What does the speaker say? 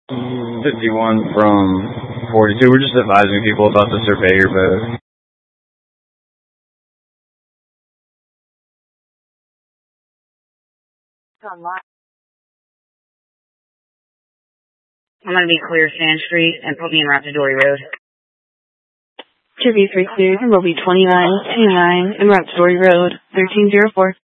51 from 42. We're just advising people about the surveyor vote. I'm going to be clear Sand Street and put me in Rapidori Road. 2B3 clear and will be 2929 in Rapidori Road, 1304.